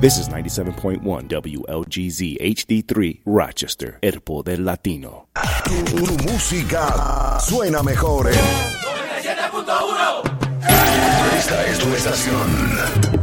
This is 97.1 WLGZ HD3 Rochester, El Poder Latino. Tu música suena mejor en 97.1. Esta es tu estación.